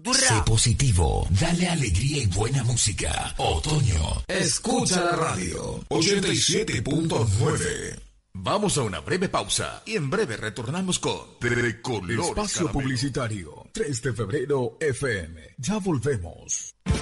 Sé positivo, dale alegría y buena música. Otoño, escucha la radio 87.9. Vamos a una breve pausa y en breve retornamos con Color Espacio Caramelo. Publicitario 3 de febrero FM. Ya volvemos.